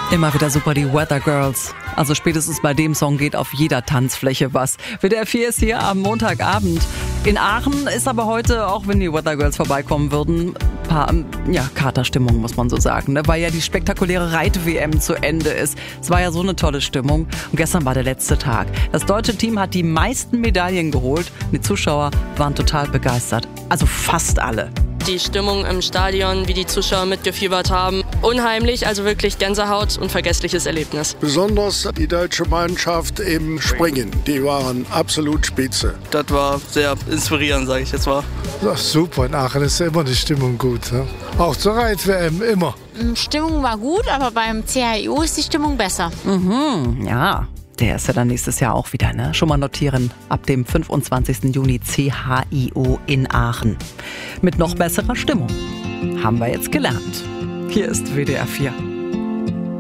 Immer wieder super, die Weather Girls. Also spätestens bei dem Song geht auf jeder Tanzfläche was. WDR 4 ist hier am Montagabend. In Aachen ist aber heute, auch wenn die Weather Girls vorbeikommen würden, ein paar, Katerstimmung, muss man so sagen, ne? Weil ja die spektakuläre Reit-WM zu Ende ist. Es war ja so eine tolle Stimmung. Und gestern war der letzte Tag. Das deutsche Team hat die meisten Medaillen geholt. Die Zuschauer waren total begeistert. Also fast alle. Die Stimmung im Stadion, wie die Zuschauer mitgefiebert haben. Unheimlich, also wirklich Gänsehaut und vergessliches Erlebnis. Besonders die deutsche Mannschaft im Springen, die waren absolut spitze. Das war sehr inspirierend, sage ich jetzt mal. Das ist super, in Aachen ist immer die Stimmung gut. Ne? Auch zur Reit-WM, immer. Stimmung war gut, aber beim CHIO ist die Stimmung besser. Ja. Der ist ja dann nächstes Jahr auch wieder, ne? Schon mal notieren, ab dem 25. Juni CHIO in Aachen. Mit noch besserer Stimmung. Haben wir jetzt gelernt. Hier ist WDR 4.